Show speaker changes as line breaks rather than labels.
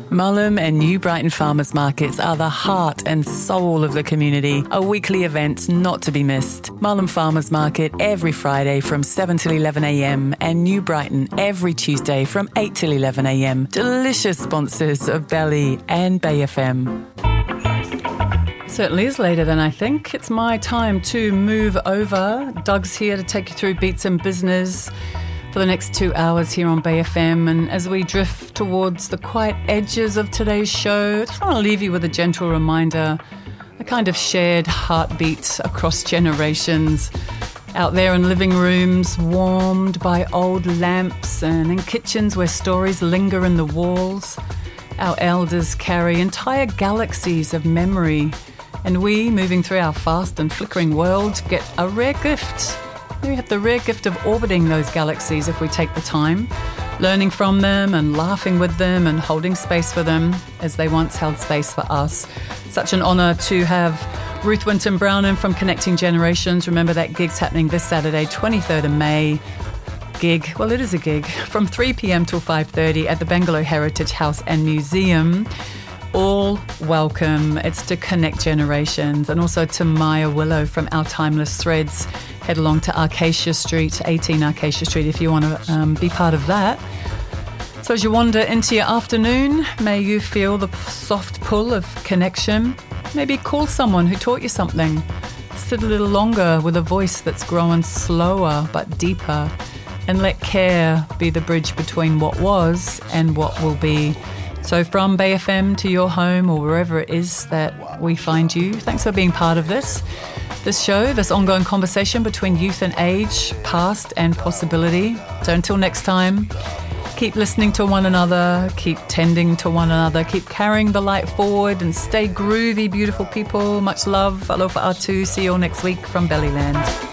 Mullum and New Brighton Farmers Markets are the heart and soul of the community, a weekly event not to be missed. Mullum Farmers Market every Friday from 7 till 11am and New Brighton every Tuesday from 8 till 11am. Delicious sponsors of Belly and Bay FM. Certainly is later than I think. It's my time to move over. Doug's here to take you through Beats and Business for the next 2 hours here on Bay FM. And as we drift towards the quiet edges of today's show, I just want to leave you with a gentle reminder, a kind of shared heartbeat across generations. Out there in living rooms, warmed by old lamps, and in kitchens where stories linger in the walls, our elders carry entire galaxies of memory. And we, moving through our fast and flickering world, get a rare gift. We have the rare gift of orbiting those galaxies if we take the time, learning from them and laughing with them and holding space for them as they once held space for us. Such an honour to have Ruth Winton Brownan from Connecting Generations. Remember that gig's happening this Saturday, 23rd of May. Gig, well, it is a gig, from 3 p.m. till 5:30 at the Bangalow Heritage House and Museum. All welcome. It's to Connect Generations, and also to Maya Willow from Our Timeless Threads. Head along to Acacia Street, 18 Acacia Street, if you want to be part of that. So as you wander into your afternoon, may you feel the soft pull of connection. Maybe call someone who taught you something. Sit a little longer with a voice that's growing slower but deeper. And let care be the bridge between what was and what will be. So from Bay FM to your home or wherever it is that we find you, thanks for being part of this show, this ongoing conversation between youth and age, past and possibility. So until next time, keep listening to one another, keep tending to one another, keep carrying the light forward, and stay groovy, beautiful people. Much love. Alofa atu. See you all next week from Bellyland.